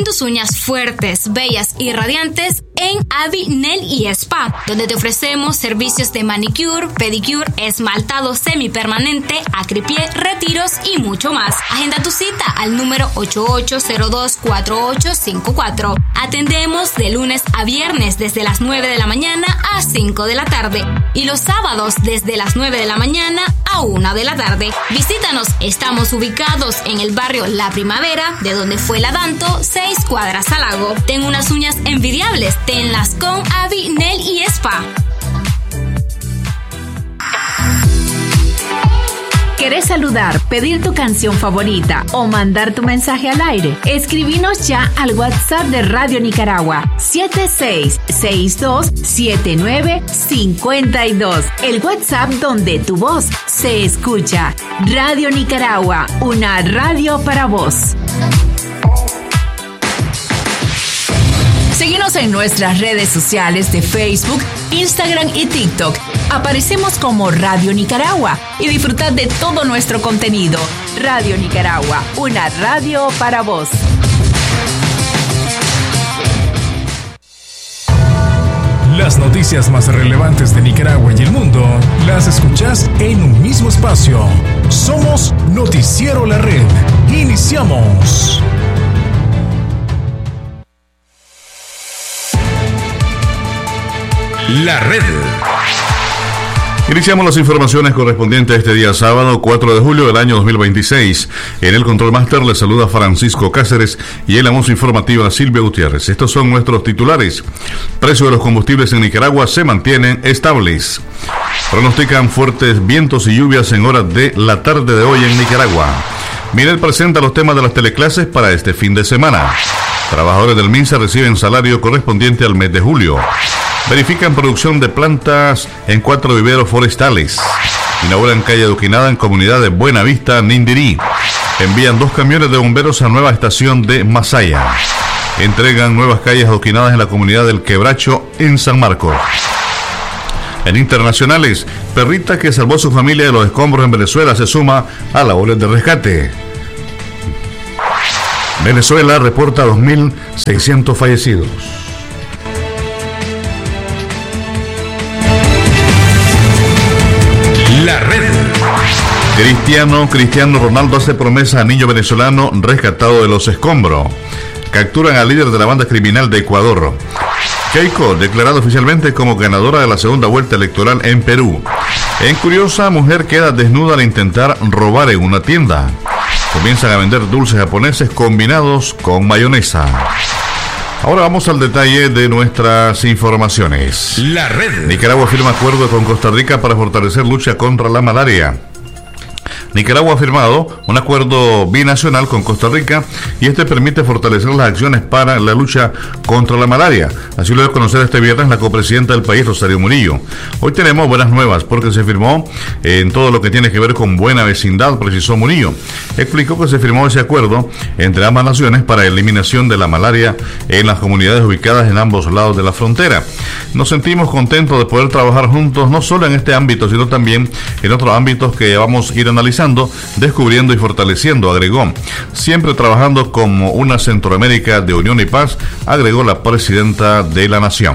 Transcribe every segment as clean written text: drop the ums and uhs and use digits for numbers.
Mantén tus uñas fuertes, bellas y radiantes en Avi Nail y Spa, donde te ofrecemos servicios de manicure, pedicure, esmaltado semipermanente, acripié, retiros y mucho más. Agenda tu cita al número 88024854. Atendemos de lunes a viernes desde las 9 de la mañana a 5 de la tarde y los sábados desde las 9 de la mañana a 1 de la tarde. Visítanos, estamos ubicados en el barrio La Primavera, de donde fue el Adanto, 6 cuadras al lago. Ten unas uñas envidiables, tenlas con Avi Nail y Spa. ¿Querés saludar, pedir tu canción favorita o mandar tu mensaje al aire? Escribinos ya al WhatsApp de Radio Nicaragua 76627952. El WhatsApp donde tu voz se escucha. Radio Nicaragua, una radio para vos. Síguenos en nuestras redes sociales de Facebook, Instagram y TikTok. Aparecemos como Radio Nicaragua y disfrutad de todo nuestro contenido. Radio Nicaragua, una radio para vos. Las noticias más relevantes de Nicaragua y el mundo las escuchás en un mismo espacio. Somos Noticiero La Red. Iniciamos. La Red. Iniciamos las informaciones correspondientes a este día sábado 4 de julio del año 2026. En el Control Master les saluda Francisco Cáceres y en la voz informativa Silvia Gutiérrez. Estos son nuestros titulares. Precios de los combustibles en Nicaragua se mantienen estables. Pronostican fuertes vientos y lluvias en horas de la tarde de hoy en Nicaragua. Minel presenta los temas de las teleclases para este fin de semana. Trabajadores del MINSA reciben salario correspondiente al mes de julio. Verifican producción de plantas en 4 viveros forestales. Inauguran calle adoquinada en comunidad de Buenavista, Nindirí. Envían 2 camiones de bomberos a nueva estación de Masaya. Entregan nuevas calles adoquinadas en la comunidad del Quebracho, en San Marcos. En internacionales, perrita que salvó a su familia de los escombros en Venezuela se suma a labores de rescate. Venezuela reporta 2.600 fallecidos. La Red. Cristiano Ronaldo hace promesa a niño venezolano rescatado de los escombros. Capturan al líder de la banda criminal de Ecuador. Keiko, declarada oficialmente como ganadora de la segunda vuelta electoral en Perú. En curiosa, mujer queda desnuda al intentar robar en una tienda. Comienzan a vender dulces japoneses combinados con mayonesa. Ahora vamos al detalle de nuestras informaciones. La Red. Nicaragua firma acuerdo con Costa Rica para fortalecer lucha contra la malaria. Nicaragua ha firmado un acuerdo binacional con Costa Rica y este permite fortalecer las acciones para la lucha contra la malaria. Así lo dio a conocer este viernes la copresidenta del país, Rosario Murillo. Hoy tenemos buenas nuevas porque se firmó en todo lo que tiene que ver con buena vecindad, precisó Murillo. Explicó que se firmó ese acuerdo entre ambas naciones para eliminación de la malaria en las comunidades ubicadas en ambos lados de la frontera. Nos sentimos contentos de poder trabajar juntos, no solo en este ámbito, sino también en otros ámbitos que vamos a ir analizando, descubriendo y fortaleciendo, agregó. Siempre trabajando como una Centroamérica de unión y paz, agregó la presidenta de la nación.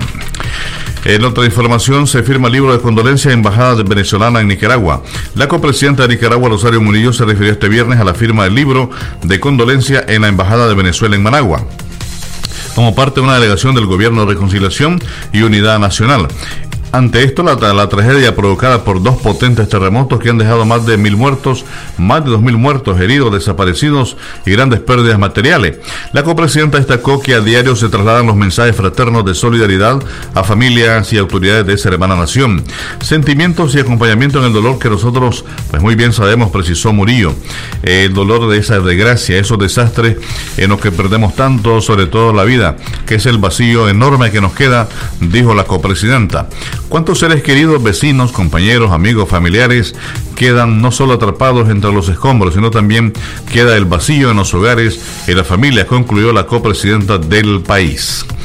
En otra información, se firma el libro de condolencia en embajada venezolana en Nicaragua. La copresidenta de Nicaragua, Rosario Murillo, se refirió este viernes a la firma del libro de condolencia en la embajada de Venezuela en Managua, como parte de una delegación del Gobierno de Reconciliación y Unidad Nacional. Ante esto, la tragedia provocada por 2 potentes terremotos que han dejado más de 1.000 muertos, más de 2.000 muertos, heridos, desaparecidos y grandes pérdidas materiales. La copresidenta destacó que a diario se trasladan los mensajes fraternos de solidaridad a familias y autoridades de esa hermana nación. Sentimientos y acompañamiento en el dolor que nosotros, pues muy bien sabemos, precisó Murillo. El dolor de esa desgracia, esos desastres en los que perdemos tanto, sobre todo la vida, que es el vacío enorme que nos queda, dijo la copresidenta. ¿Cuántos seres queridos, vecinos, compañeros, amigos, familiares quedan no solo atrapados entre los escombros, sino también queda el vacío en los hogares y las familias, concluyó la copresidenta del país.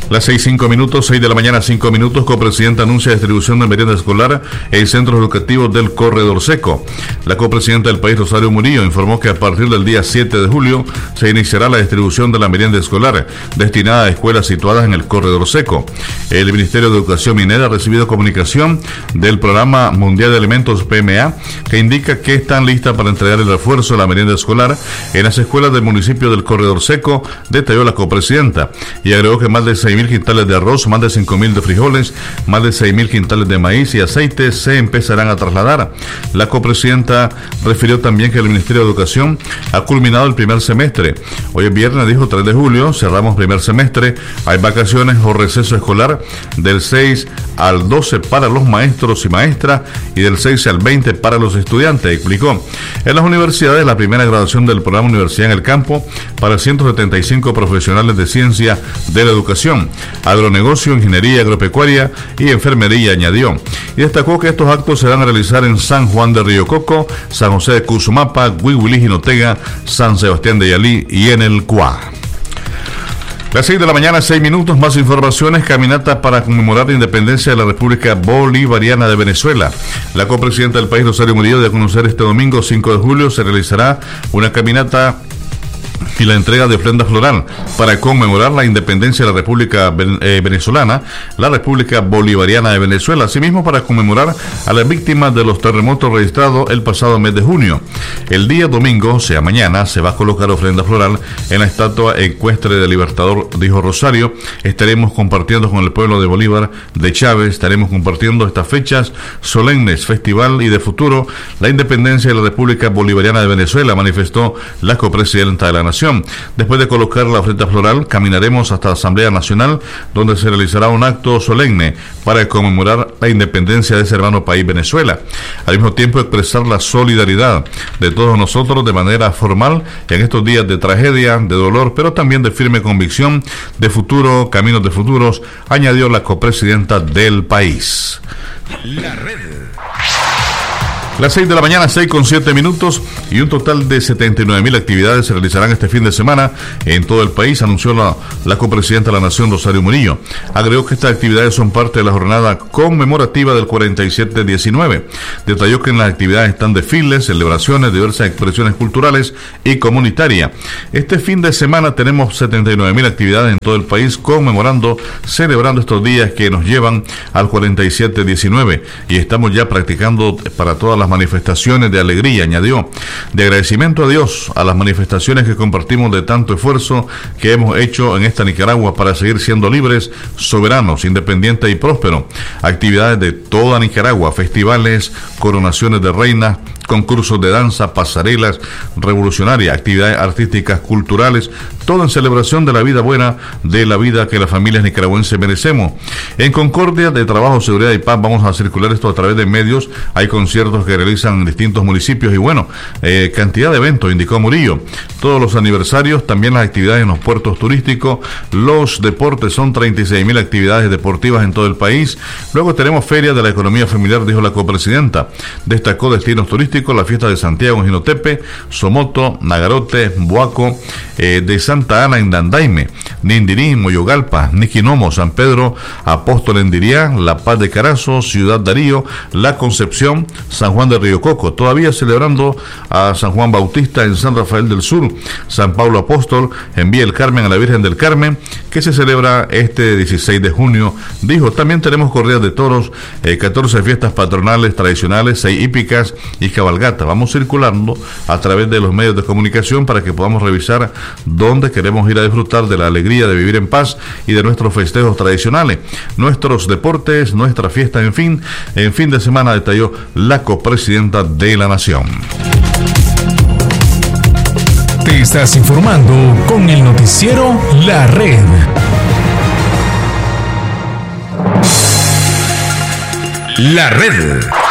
Las 6:05, 6 de la mañana, 5 minutos. Copresidenta anuncia distribución de merienda escolar en centros educativos del Corredor Seco. La copresidenta del país, Rosario Murillo, informó que a partir del día 7 de julio se iniciará la distribución de la merienda escolar destinada a escuelas situadas en el Corredor Seco. El Ministerio de Educación Minera ha recibido comunicación del Programa Mundial de Alimentos PMA que indica que están listas para entregar el refuerzo de la merienda escolar en las escuelas del municipio del Corredor Seco, detalló la copresidenta, y agregó que más de 6.000 quintales de arroz, más de 5.000 de frijoles, más de 6.000 quintales de maíz y aceite se empezarán a trasladar. La copresidenta refirió también que el Ministerio de Educación ha culminado el primer semestre. Hoy es viernes, dijo, 3 de julio, cerramos primer semestre, hay vacaciones o receso escolar del 6 al 12 para los maestros y maestras y del 6 al 20 para los estudiantes, explicó. En las universidades, la primera graduación del programa Universidad en el Campo para 175 profesionales de ciencia de la educación, agronegocio, ingeniería agropecuaria y enfermería, añadió. Y destacó que estos actos se van a realizar en San Juan de Río Coco, San José de Cuzumapa, Huihuilí, Jinotega, San Sebastián de Yalí y en el Cuá. Las 6 de la mañana, 6 minutos, más informaciones. Caminata para conmemorar la independencia de la República Bolivariana de Venezuela. La copresidenta del país, Rosario Murillo, dio a conocer este domingo 5 de julio se realizará una caminata y la entrega de ofrenda floral para conmemorar la independencia de la República Venezolana, la República Bolivariana de Venezuela, asimismo para conmemorar a las víctimas de los terremotos registrados el pasado mes de junio. El día domingo, o sea mañana, se va a colocar ofrenda floral en la estatua ecuestre del Libertador, dijo Rosario. Estaremos compartiendo con el pueblo de Bolívar, de Chávez, estaremos compartiendo estas fechas solemnes, festival y de futuro, la independencia de la República Bolivariana de Venezuela, manifestó la copresidenta de la Nación. Después de colocar la ofrenda floral, caminaremos hasta la Asamblea Nacional, donde se realizará un acto solemne para conmemorar la independencia de ese hermano país, Venezuela. Al mismo tiempo, expresar la solidaridad de todos nosotros de manera formal en estos días de tragedia, de dolor, pero también de firme convicción de futuro, caminos de futuros, añadió la copresidenta del país. La red. Las 6 de la mañana, 6:07 minutos, y un total de 79.000 actividades se realizarán este fin de semana en todo el país, anunció la copresidenta de la Nación, Rosario Murillo. Agregó que estas actividades son parte de la jornada conmemorativa del 47-19. Detalló que en las actividades están desfiles, celebraciones, diversas expresiones culturales y comunitarias. Este fin de semana tenemos 79.000 actividades en todo el país celebrando estos días que nos llevan al 47-19, y estamos ya practicando para todas las manifestaciones de alegría, añadió, de agradecimiento a Dios, a las manifestaciones que compartimos de tanto esfuerzo que hemos hecho en esta Nicaragua para seguir siendo libres, soberanos, independientes y prósperos. Actividades de toda Nicaragua, festivales, coronaciones de reinas, concursos de danza, pasarelas revolucionarias, actividades artísticas, culturales, todo en celebración de la vida buena, de la vida que las familias nicaragüenses merecemos. En Concordia de Trabajo, Seguridad y Paz vamos a circular esto a través de medios. Hay conciertos que realizan en distintos municipios y cantidad de eventos, indicó Murillo. Todos los aniversarios, también las actividades en los puertos turísticos, los deportes, son 36.000 actividades deportivas en todo el país. Luego tenemos Feria de la Economía Familiar, dijo la copresidenta. Destacó destinos turísticos, la fiesta de Santiago en Jinotepe, Somoto, Nagarote, Boaco, de Santa Ana en Dandaime, Nindirí, Moyogalpa, Niquinomo, San Pedro, Apóstol en Diriá, La Paz de Carazo, Ciudad Darío, La Concepción, San Juan de Río Coco, todavía celebrando a San Juan Bautista en San Rafael del Sur, San Pablo Apóstol, en Villa el Carmen a la Virgen del Carmen, que se celebra este 16 de junio, dijo. También tenemos corridas de toros, 14 fiestas patronales tradicionales, 6 hípicas y cabalgata. Vamos circulando a través de los medios de comunicación para que podamos revisar dónde queremos ir a disfrutar de la alegría de vivir en paz y de nuestros festejos tradicionales, nuestros deportes, nuestra fiesta, en fin de semana, detalló la copresidenta de la Nación. Te estás informando con el noticiero La Red. La Red.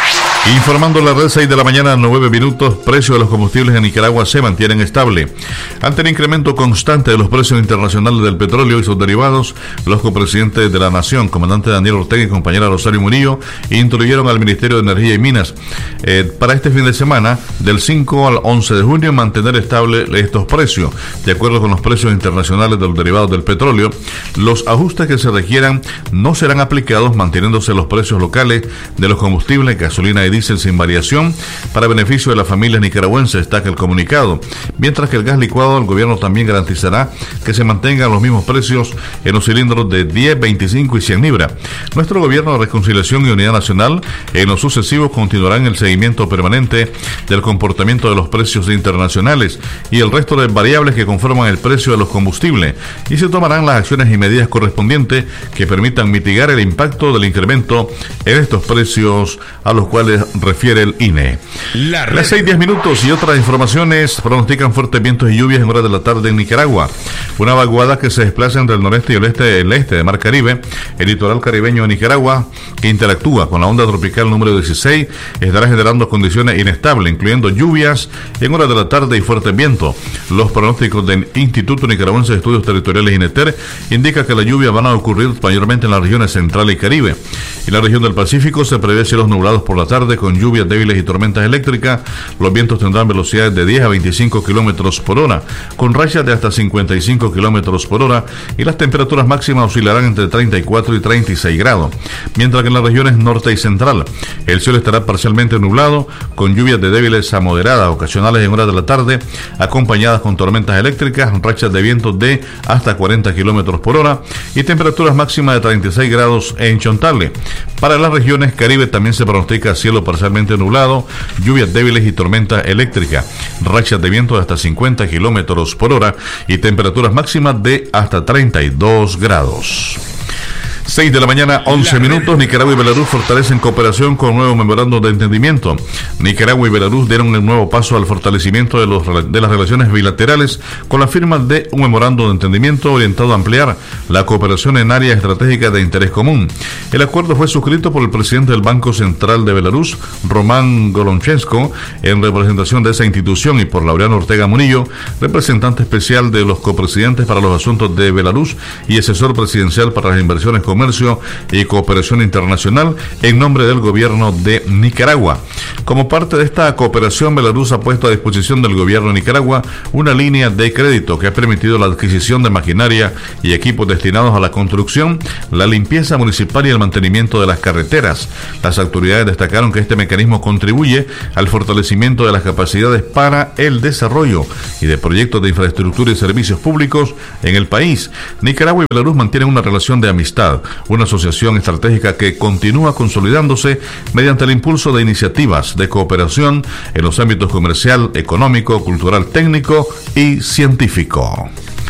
Informando la red, 6 de la mañana, 9 minutos. Precios de los combustibles en Nicaragua se mantienen estable. Ante el incremento constante de los precios internacionales del petróleo y sus derivados, los copresidentes de la Nación, comandante Daniel Ortega y compañera Rosario Murillo, instruyeron al Ministerio de Energía y Minas para este fin de semana, del 5 al 11 de junio, mantener estable estos precios. De acuerdo con los precios internacionales de los derivados del petróleo, los ajustes que se requieran no serán aplicados, manteniéndose los precios locales de los combustibles, gasolina y diésel sin variación para beneficio de las familias nicaragüenses, destaca el comunicado. Mientras que el gas licuado, el gobierno también garantizará que se mantengan los mismos precios en los cilindros de 10, 25 y 100 libras. Nuestro gobierno de Reconciliación y Unidad Nacional en lo sucesivo continuará en el seguimiento permanente del comportamiento de los precios internacionales y el resto de variables que conforman el precio de los combustibles, y se tomarán las acciones y medidas correspondientes que permitan mitigar el impacto del incremento en estos precios a los cuales refiere el INE. Las 6:10 minutos y otras informaciones pronostican fuertes vientos y lluvias en horas de la tarde en Nicaragua. Una vaguada que se desplaza entre el noreste y el este de Mar Caribe, el litoral caribeño de Nicaragua, que interactúa con la onda tropical número 16, estará generando condiciones inestables, incluyendo lluvias en horas de la tarde y fuertes vientos. Los pronósticos del Instituto Nicaragüense de Estudios Territoriales INETER indican que las lluvias van a ocurrir mayormente en las regiones central y Caribe. En la región del Pacífico se prevé cielos nublados por la tarde con lluvias débiles y tormentas eléctricas. Los vientos tendrán velocidades de 10 a 25 kilómetros por hora, con rachas de hasta 55 kilómetros por hora, y las temperaturas máximas oscilarán entre 34 y 36 grados. Mientras que en las regiones norte y central, el cielo estará parcialmente nublado, con lluvias de débiles a moderadas ocasionales en horas de la tarde, acompañadas con tormentas eléctricas, rachas de vientos de hasta 40 kilómetros por hora y temperaturas máximas de 36 grados en Chontale. Para las regiones Caribe también se pronostica cielo parcialmente nublado, lluvias débiles y tormentas eléctricas, rachas de viento de hasta 50 kilómetros por hora y temperaturas máximas de hasta 32 grados. 6 de la mañana, 11 minutos. Nicaragua y Belarus fortalecen cooperación con nuevo memorando de entendimiento. Nicaragua y Belarus dieron un nuevo paso al fortalecimiento de las relaciones bilaterales con la firma de un memorando de entendimiento orientado a ampliar la cooperación en áreas estratégicas de interés común. El acuerdo fue suscrito por el presidente del Banco Central de Belarus, Román Golonchenko, en representación de esa institución, y por Laureano Ortega Murillo, representante especial de los copresidentes para los asuntos de Belarus y asesor presidencial para las inversiones, comercio y cooperación internacional, en nombre del gobierno de Nicaragua. Como parte de esta cooperación, Belarus ha puesto a disposición del gobierno de Nicaragua una línea de crédito que ha permitido la adquisición de maquinaria y equipos destinados a la construcción, la limpieza municipal y el mantenimiento de las carreteras. Las autoridades destacaron que este mecanismo contribuye al fortalecimiento de las capacidades para el desarrollo y de proyectos de infraestructura y servicios públicos en el país. Nicaragua y Belarus mantienen una relación de amistad, una asociación estratégica que continúa consolidándose mediante el impulso de iniciativas de cooperación en los ámbitos comercial, económico, cultural, técnico y científico.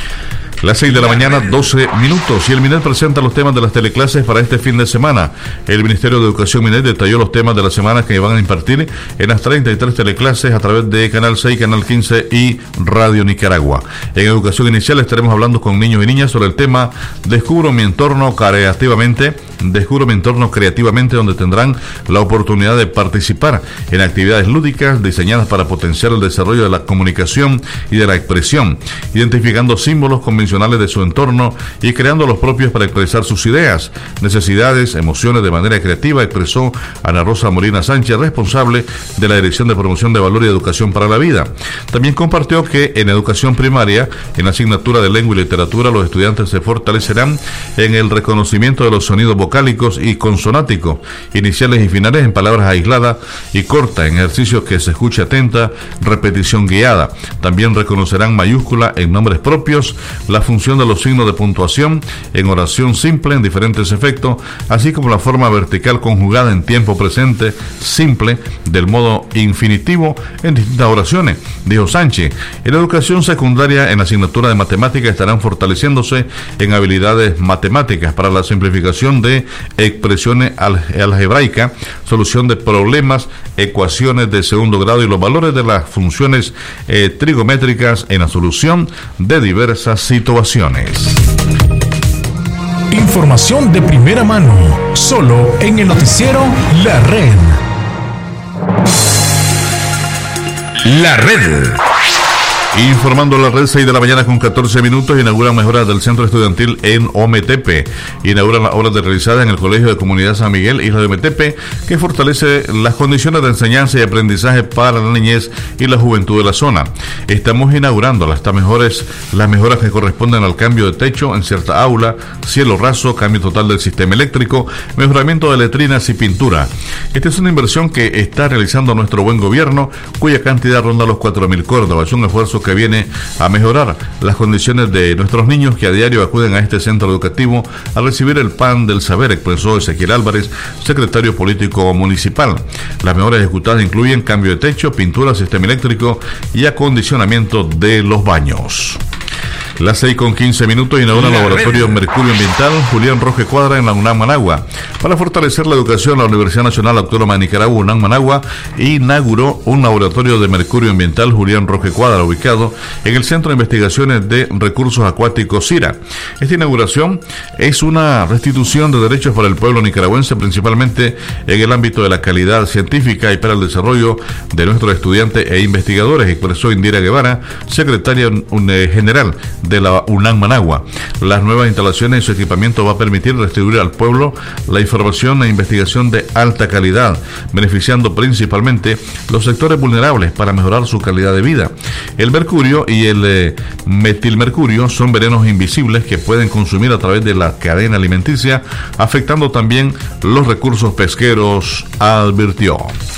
Las 6 de la mañana, 12 minutos, y el MINED presenta los temas de las teleclases para este fin de semana. El Ministerio de Educación MINED detalló los temas de la semana que van a impartir en las 33 teleclases a través de Canal 6, Canal 15 y Radio Nicaragua. En Educación Inicial estaremos hablando con niños y niñas sobre el tema Descubro mi entorno creativamente, donde tendrán la oportunidad de participar en actividades lúdicas diseñadas para potenciar el desarrollo de la comunicación y de la expresión, identificando símbolos convencionales de su entorno y creando los propios para expresar sus ideas, necesidades, emociones de manera creativa, expresó Ana Rosa Molina Sánchez, responsable de la Dirección de Promoción de Valor y Educación para la Vida. También compartió que en educación primaria, en la asignatura de lengua y literatura, los estudiantes se fortalecerán en el reconocimiento de los sonidos vocálicos y consonáticos, iniciales y finales en palabras aisladas y cortas, en ejercicios que se escuche atenta, repetición guiada. También reconocerán mayúscula en nombres propios, la función de los signos de puntuación en oración simple en diferentes efectos, así como la forma vertical conjugada en tiempo presente simple del modo infinitivo en distintas oraciones, dijo Sánchez. En la educación secundaria, en la asignatura de matemáticas, estarán fortaleciéndose en habilidades matemáticas para la simplificación de expresiones algebraicas, solución de problemas, ecuaciones de segundo grado y los valores de las funciones trigométricas en la solución de diversas situaciones. Información de primera mano, solo en el noticiero La Red. La Red. Informando la red, 6 de la mañana con 14 minutos, inauguran mejoras del centro estudiantil en Ometepe. Inauguran las obras realizadas en el Colegio de Comunidad San Miguel, Isla de Ometepe, que fortalece las condiciones de enseñanza y aprendizaje para la niñez y la juventud de la zona. Estamos inaugurando las mejoras que corresponden al cambio de techo en cierta aula, cielo raso, cambio total del sistema eléctrico, mejoramiento de letrinas y pintura. Esta es una inversión que está realizando nuestro buen gobierno, cuya cantidad ronda los 4.000 córdobas. Un esfuerzo que viene a mejorar las condiciones de nuestros niños que a diario acuden a este centro educativo a recibir el pan del saber, expresó Ezequiel Álvarez, secretario político municipal. Las mejoras ejecutadas incluyen cambio de techo, pintura, sistema eléctrico y acondicionamiento de los baños. Las 6 con 15 minutos, inaugura el laboratorio Mercurio Ambiental Julián Roque Cuadra en la UNAM Managua. Para fortalecer la educación, la Universidad Nacional Autónoma de Nicaragua, UNAM Managua, inauguró un laboratorio de mercurio ambiental Julián Roque Cuadra, ubicado en el Centro de Investigaciones de Recursos Acuáticos CIRA. Esta inauguración es una restitución de derechos para el pueblo nicaragüense, principalmente en el ámbito de la calidad científica y para el desarrollo de nuestros estudiantes e investigadores, expresó Indira Guevara, secretaria general de la UNAM Managua. Las nuevas instalaciones y su equipamiento va a permitir distribuir al pueblo la información e investigación de alta calidad, beneficiando principalmente los sectores vulnerables para mejorar su calidad de vida. El mercurio y el metilmercurio son venenos invisibles que pueden consumir a través de la cadena alimenticia, afectando también los recursos pesqueros, advirtió.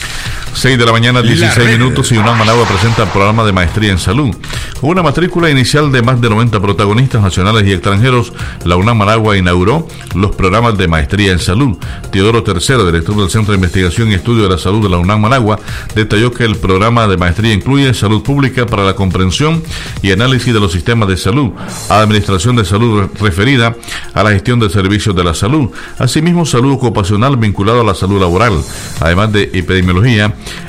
6 de la mañana, 16 minutos, y UNAM Managua presenta el programa de maestría en salud. Con una matrícula inicial de más de 90 protagonistas nacionales y extranjeros, la UNAM Managua inauguró los programas de maestría en salud. Teodoro III, director del Centro de Investigación y Estudio de la Salud de la UNAM Managua, detalló que el programa de maestría incluye salud pública para la comprensión y análisis de los sistemas de salud, administración de salud referida a la gestión de servicios de la salud, asimismo salud ocupacional vinculada a la salud laboral, además de epidemiología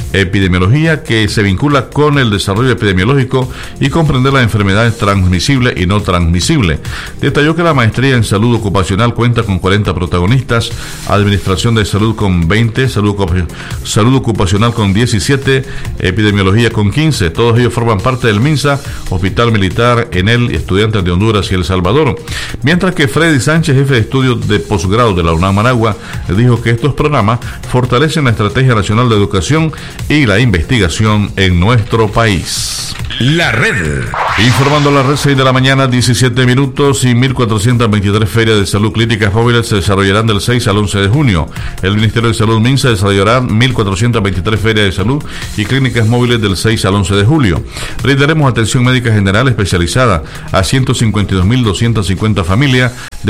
que se vincula con el desarrollo epidemiológico y comprender las enfermedades transmisibles y no transmisibles. Detalló que la maestría en salud ocupacional cuenta con 40 protagonistas, administración de salud con 20, salud ocupacional con 17, epidemiología con 15. Todos ellos forman parte del MINSA, Hospital Militar, ENEL, estudiantes de Honduras y El Salvador. Mientras que Freddy Sánchez, jefe de estudios de posgrado de la UNAM Managua, dijo que estos programas fortalecen la Estrategia Nacional de Educación y la investigación en nuestro país. La Red. Informando la red, 6 de la mañana, 17 minutos, y 1.423 ferias de salud clínicas móviles se desarrollarán del 6 al 11 de junio. El Ministerio de Salud MINSA desarrollará 1.423 ferias de salud y clínicas móviles del 6 al 11 de julio. Brindaremos atención médica general especializada a 152.250 familias de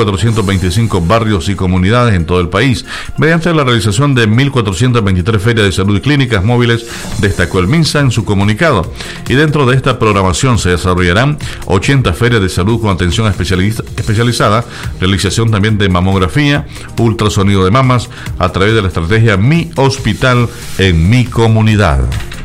2.425 barrios y comunidades en todo el país, mediante la realización de 1.423 ferias de salud y clínicas móviles, destacó el MINSA en su comunicado. Y dentro de esta programación se desarrollarán 80 ferias de salud con atención especializada, realización también de mamografía, ultrasonido de mamas, a través de la estrategia Mi Hospital en Mi Comunidad.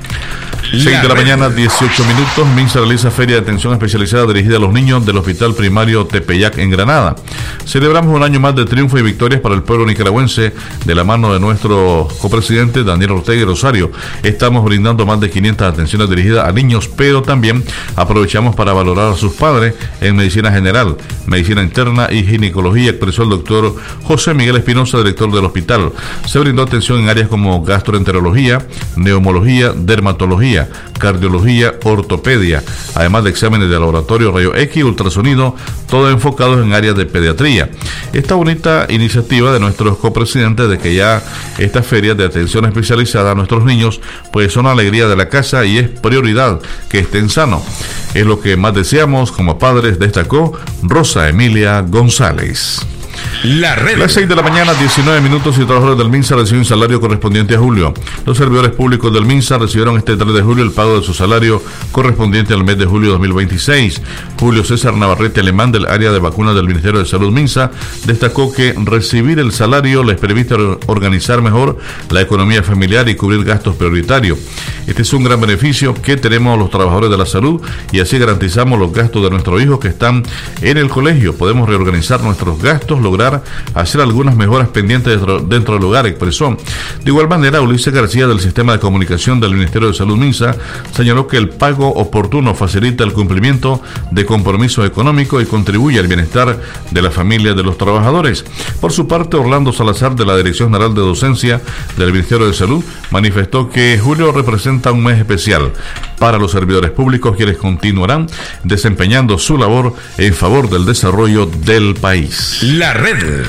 6 de la mañana, 18 minutos, MINSA realiza feria de atención especializada dirigida a los niños del Hospital Primario Tepeyac en Granada. Celebramos un año más de triunfo y victorias para el pueblo nicaragüense de la mano de nuestro copresidente Daniel Ortega y Rosario. Estamos brindando más de 500 atenciones dirigidas a niños, pero también aprovechamos para valorar a sus padres en medicina general, medicina interna y ginecología, expresó el doctor José Miguel Espinosa, director del hospital. Se brindó atención en áreas como gastroenterología, neumología, dermatología, cardiología, ortopedia, además de exámenes de laboratorio, rayo X, ultrasonido, todo enfocado en áreas de pediatría. Esta bonita iniciativa de nuestros copresidentes de que ya estas ferias de atención especializada a nuestros niños pues son alegría de la casa y es prioridad que estén sanos. Es lo que más deseamos como padres, destacó Rosa Emilia González. La Red. Las 6 de la mañana, 19 minutos, y trabajadores del MINSA reciben un salario correspondiente a julio. Los servidores públicos del MINSA recibieron este 3 de julio el pago de su salario correspondiente al mes de julio 2026. Julio César Navarrete Alemán, del área de vacunas del Ministerio de Salud MINSA, destacó que recibir el salario les permite organizar mejor la economía familiar y cubrir gastos prioritarios. Este es un gran beneficio que tenemos los trabajadores de la salud y así garantizamos los gastos de nuestros hijos que están en el colegio. Podemos reorganizar nuestros gastos, lograr lograr hacer algunas mejoras pendientes dentro del hogar, expresó. De igual manera, Ulises García, del Sistema de Comunicación del Ministerio de Salud MINSA, señaló que el pago oportuno facilita el cumplimiento de compromisos económicos y contribuye al bienestar de la familia de los trabajadores. Por su parte, Orlando Salazar, de la Dirección General de Docencia del Ministerio de Salud, manifestó que julio representa un mes especial para los servidores públicos, quienes continuarán desempeñando su labor en favor del desarrollo del país. La Red.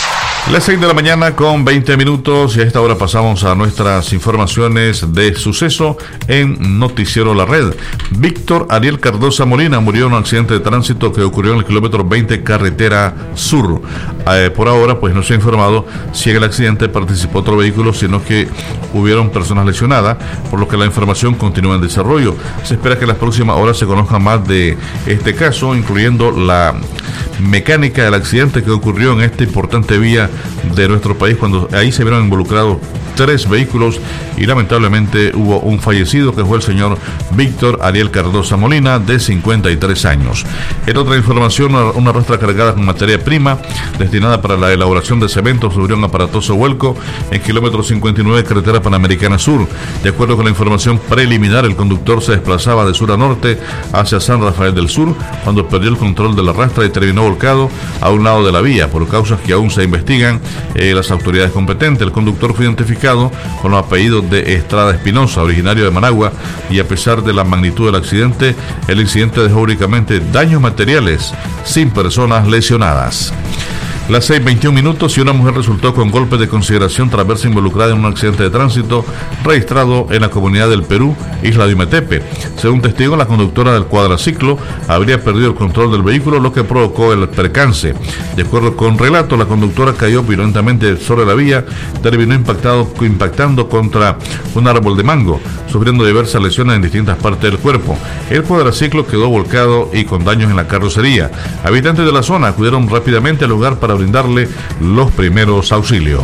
Las 6 de la mañana con 20 minutos y a esta hora pasamos a nuestras informaciones de suceso en Noticiero La Red. Víctor Ariel Cardosa Molina murió en un accidente de tránsito que ocurrió en el kilómetro 20 carretera sur. Por ahora pues no se ha informado si en el accidente participó otro vehículo, sino que hubieron personas lesionadas, por lo que la información continúa en desarrollo. Se espera que en las próximas horas se conozca más de este caso, incluyendo la mecánica del accidente que ocurrió en esta importante vía de nuestro país, cuando ahí se vieron involucrados 3 vehículos y lamentablemente hubo un fallecido, que fue el señor Víctor Ariel Cardosa Molina, de 53 años. En otra información, una rastra cargada con materia prima destinada para la elaboración de cemento sufrió un aparatoso vuelco en kilómetro 59 carretera Panamericana Sur. De acuerdo con la información preliminar, el conductor se desplazaba de sur a norte hacia San Rafael del Sur cuando perdió el control de la rastra y terminó volcado a un lado de la vía, por causas que aún se investigan las autoridades competentes. El conductor fue identificado con los apellidos de Estrada Espinosa, originario de Managua, y a pesar de la magnitud del accidente, el incidente dejó únicamente daños materiales, sin personas lesionadas. Las 6:21 minutos y una mujer resultó con golpes de consideración tras verse involucrada en un accidente de tránsito registrado en la comunidad del Perú, Isla de Ometepe. Según testigo, la conductora del cuadraciclo habría perdido el control del vehículo, lo que provocó el percance. De acuerdo con relato, la conductora cayó violentamente sobre la vía, terminó impactando contra un árbol de mango, sufriendo diversas lesiones en distintas partes del cuerpo. El cuadraciclo quedó volcado y con daños en la carrocería. Habitantes de la zona acudieron rápidamente al lugar para brindarle los primeros auxilios.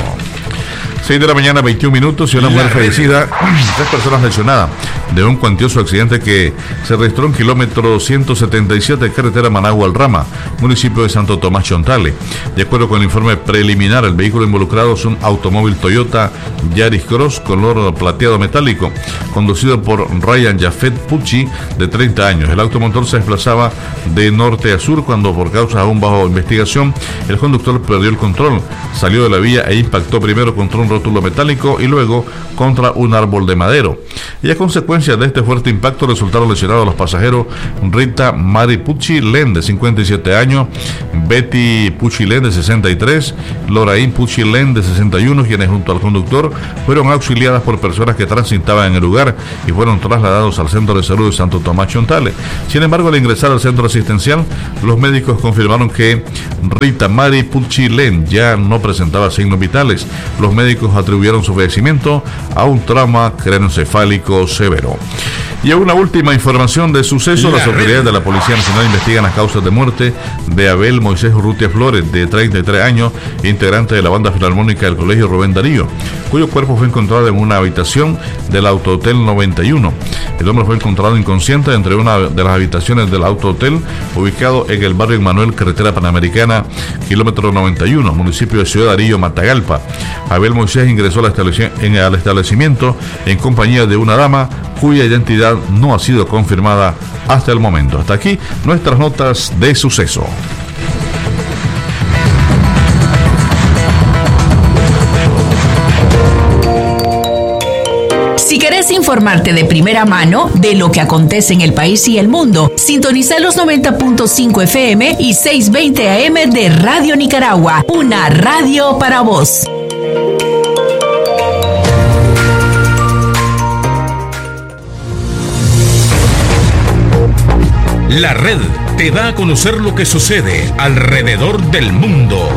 6 de la mañana, 21 minutos y una mujer fallecida, 3 personas lesionadas de un cuantioso accidente que se registró en kilómetro 177 carretera Managua-Alrama, municipio de Santo Tomás Chontale. De acuerdo con el informe preliminar, el vehículo involucrado es un automóvil Toyota Yaris Cross color plateado metálico, conducido por Ryan Jafet Pucci, de 30 años. El automotor se desplazaba de norte a sur cuando, por causas aún bajo investigación, el conductor perdió el control, salió de la vía e impactó primero contra un rótulo metálico y luego contra un árbol de madero. Y a consecuencia de este fuerte impacto resultaron lesionados los pasajeros Rita Mari Pucci Len, de 57 años, Betty Pucci Len, de 63, Loraín Pucci Len, de 61, quienes junto al conductor fueron auxiliadas por personas que transitaban en el lugar y fueron trasladados al Centro de Salud de Santo Tomás Chontale. Sin embargo, al ingresar al centro asistencial, los médicos confirmaron que Rita Mari Pucci Len ya no presentaba signos vitales. Los médicos atribuyeron su fallecimiento a un trauma craneoencefálico severo. Y a una última información de suceso, las autoridades de la Policía Nacional investigan las causas de muerte de Abel Moisés Urrutia Flores, de 33 años, integrante de la banda filarmónica del Colegio Rubén Darío, cuyo cuerpo fue encontrado en una habitación del Autohotel 91. El hombre fue encontrado inconsciente entre una de las habitaciones del Autohotel, ubicado en el barrio Manuel, carretera Panamericana, kilómetro 91, municipio de Ciudad Darío, Matagalpa. Abel Moisés ingresó al establecimiento en compañía de una dama cuya identidad no ha sido confirmada hasta el momento. Hasta aquí nuestras notas de suceso. Si querés informarte de primera mano de lo que acontece en el país y el mundo, sintoniza los 90.5 FM y 620 AM de Radio Nicaragua, una radio para vos. La Red te da a conocer lo que sucede alrededor del mundo.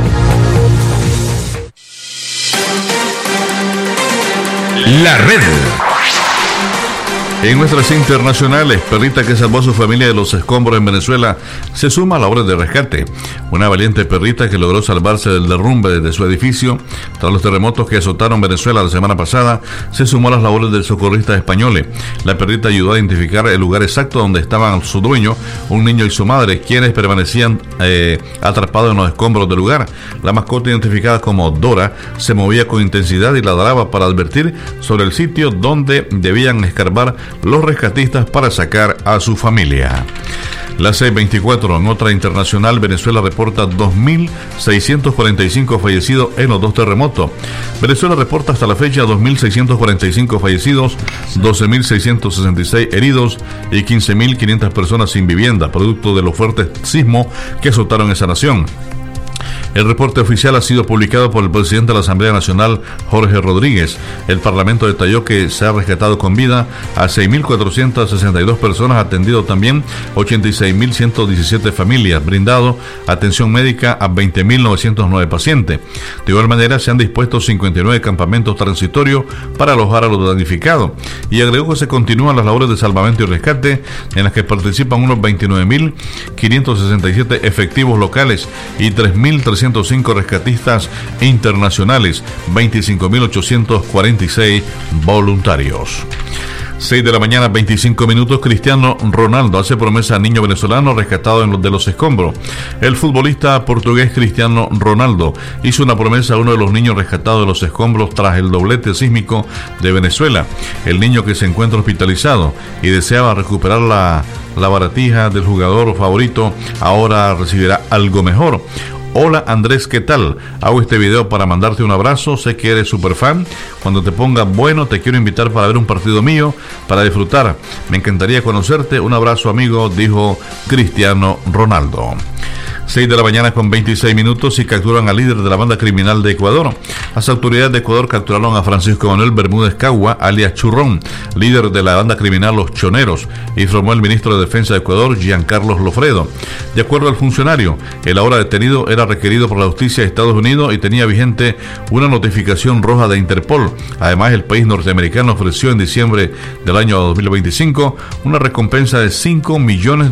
La Red. En nuestras internacionales, perrita que salvó a su familia de los escombros en Venezuela se suma a la obra de rescate. Una valiente perrita que logró salvarse del derrumbe de su edificio tras los terremotos que azotaron Venezuela la semana pasada, se sumó a las labores del socorrista español. La perrita ayudó a identificar el lugar exacto donde estaban su dueño, un niño y su madre, quienes permanecían atrapados en los escombros del lugar. La mascota, identificada como Dora, se movía con intensidad y ladraba para advertir sobre el sitio donde debían escarbar los rescatistas para sacar a su familia. La C24, en otra internacional, Venezuela reporta 2.645 fallecidos en los dos terremotos. Venezuela reporta hasta la fecha 2.645 fallecidos, 12.666 heridos y 15.500 personas sin vivienda, producto de los fuertes sismos que azotaron esa nación. El reporte oficial ha sido publicado por el presidente de la Asamblea Nacional, Jorge Rodríguez. El Parlamento detalló que se ha rescatado con vida a 6.462 personas, atendido también 86.117 familias, brindado atención médica a 20.909 pacientes. De igual manera, se han dispuesto 59 campamentos transitorios para alojar a los damnificados, y agregó que se continúan las labores de salvamento y rescate, en las que participan unos 29.567 efectivos locales y 3.305 rescatistas internacionales, 25.846 voluntarios. 6 de la mañana, 25 minutos. Cristiano Ronaldo hace promesa al niño venezolano rescatado de los escombros. El futbolista portugués Cristiano Ronaldo hizo una promesa a uno de los niños rescatados de los escombros tras el doblete sísmico de Venezuela. El niño, que se encuentra hospitalizado y deseaba recuperar la baratija del jugador favorito, ahora recibirá algo mejor. Hola Andrés, ¿qué tal? Hago este video para mandarte un abrazo, sé que eres super fan. Cuando te ponga bueno, te quiero invitar para ver un partido mío, para disfrutar. Me encantaría conocerte. Un abrazo, amigo, dijo Cristiano Ronaldo. 6 de la mañana con 26 minutos y capturan al líder de la banda criminal de Ecuador. Las autoridades de Ecuador capturaron a Francisco Manuel Bermúdez Cagua, alias Churrón, líder de la banda criminal Los Choneros, informó el ministro de Defensa de Ecuador, Giancarlos Lofredo. De acuerdo al funcionario, el ahora detenido era requerido por la justicia de Estados Unidos y tenía vigente una notificación roja de Interpol. Además, el país norteamericano ofreció en diciembre del año 2025 una recompensa de $5 millones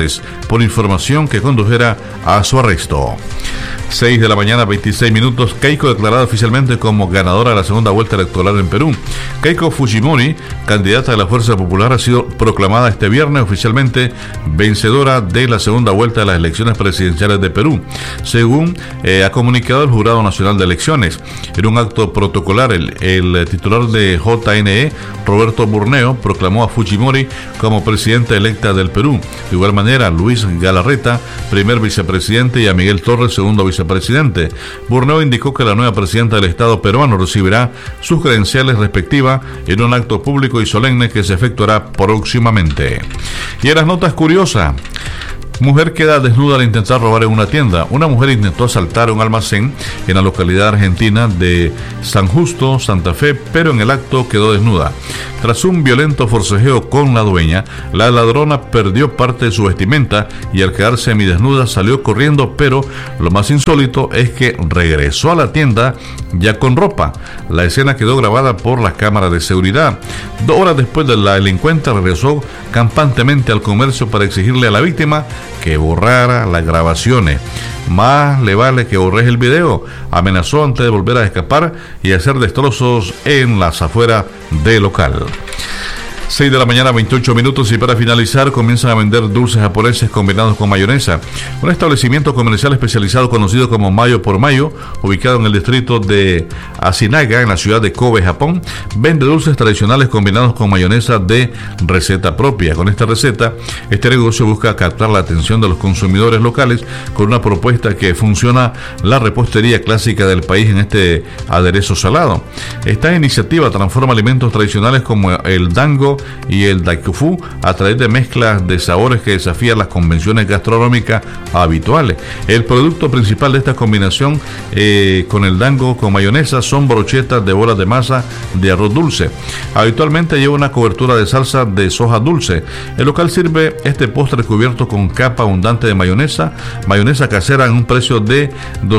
por información que condujera a su arresto. 6 de la mañana, 26 minutos. Keiko declarada oficialmente como ganadora de la segunda vuelta electoral en Perú. Keiko Fujimori, candidata de la Fuerza Popular, ha sido proclamada este viernes oficialmente vencedora de la segunda vuelta de las elecciones presidenciales de Perú, según ha comunicado el Jurado Nacional de Elecciones. En un acto protocolar, el titular de JNE, Roberto Burneo, proclamó a Fujimori como presidenta electa del Perú. De igual manera, Luis Galarreta, primer vicepresidente, y a Miguel Torres, segundo vicepresidente. Burneo indicó que la nueva presidenta del Estado peruano recibirá sus credenciales respectivas en un acto público y solemne que se efectuará próximamente. Y en las notas curiosas: mujer queda desnuda al intentar robar en una tienda. Una mujer intentó asaltar un almacén en la localidad argentina de San Justo, Santa Fe, pero en el acto quedó desnuda. Tras un violento forcejeo con la dueña, la ladrona perdió parte de su vestimenta y al quedar semidesnuda salió corriendo, pero lo más insólito es que regresó a la tienda ya con ropa. La escena quedó grabada por las cámaras de seguridad. 2 horas después, de la delincuente regresó campantemente al comercio para exigirle a la víctima que borrara las grabaciones. Más le vale que borres el video, amenazó antes de volver a escapar y hacer destrozos en las afueras del local. 6 de la mañana, 28 minutos, y para finalizar, comienzan a vender dulces japoneses combinados con mayonesa. Un establecimiento comercial especializado conocido como Mayo por Mayo, ubicado en el distrito de Ashinaga, en la ciudad de Kobe, Japón, vende dulces tradicionales combinados con mayonesa de receta propia. Con esta receta, este negocio busca captar la atención de los consumidores locales con una propuesta que funciona la repostería clásica del país en este aderezo salado. Esta iniciativa transforma alimentos tradicionales como el dango y el daikufu a través de mezclas de sabores que desafían las convenciones gastronómicas habituales. El producto principal de esta combinación con el dango con mayonesa son brochetas de bolas de masa de arroz dulce. Habitualmente lleva una cobertura de salsa de soja dulce. El local sirve este postre cubierto con capa abundante de mayonesa casera en un precio de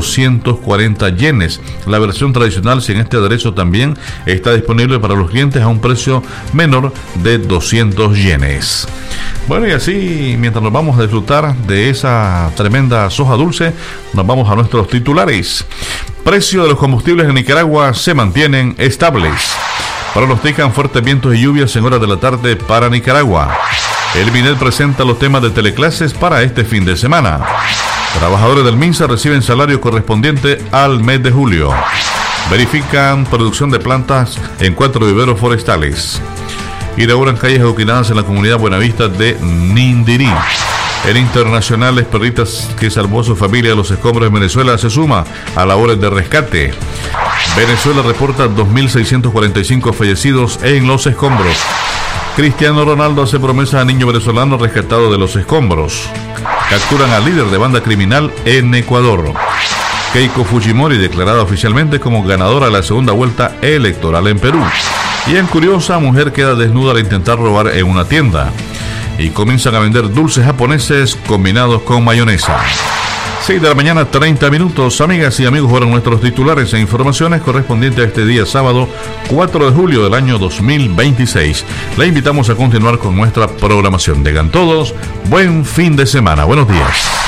240 yenes. La versión tradicional sin este aderezo también está disponible para los clientes a un precio menor de 200 yenes. Bueno, y así, mientras nos vamos a disfrutar de esa tremenda soja dulce, nos vamos a nuestros titulares. Precio de los combustibles en Nicaragua se mantienen estables. Pronostican fuertes vientos y lluvias en horas de la tarde para Nicaragua. El MINED presenta los temas de teleclases para este fin de semana. Trabajadores del MINSA reciben salario correspondiente al mes de julio. Verifican producción de plantas en 4 viveros forestales. Inauguran calles adoquinadas en la comunidad Buenavista de Nindirí. El Internacional Esperritas, que salvó a su familia de los escombros en Venezuela, se suma a labores de rescate. Venezuela reporta 2.645 fallecidos en los escombros. Cristiano Ronaldo hace promesa a niño venezolano rescatado de los escombros. Capturan al líder de banda criminal en Ecuador. Keiko Fujimori declarada oficialmente como ganadora de la segunda vuelta electoral en Perú. Y en curiosa, mujer queda desnuda al intentar robar en una tienda. Y comienzan a vender dulces japoneses combinados con mayonesa. 6 de la mañana, 30 minutos. Amigas y amigos, fueron nuestros titulares e informaciones correspondientes a este día sábado 4 de julio del año 2026. La invitamos a continuar con nuestra programación. Tengan todos buen fin de semana. Buenos días.